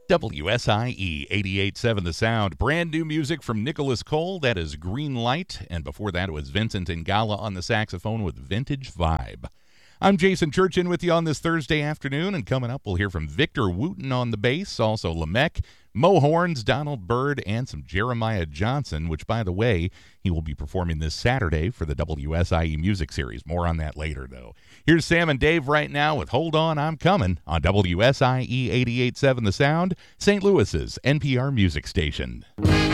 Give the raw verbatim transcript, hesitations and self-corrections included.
W S I E eighty-eight point seven The Sound. Brand new music from Nicholas Cole. That is Green Light. And before that, it was Vincent Ingala on the saxophone with Vintage Vibe. I'm Jason Churchin with you on this Thursday afternoon. And coming up, we'll hear from Victor Wooten on the bass, also Lamech, Mo Horns, Donald Byrd, and some Jeremiah Johnson, which, by the way, he will be performing this Saturday for the W S I E Music Series. More on that later, though. Here's Sam and Dave right now with Hold On, I'm Coming on W S I E eighty-eight point seven The Sound, Saint Louis's N P R music station.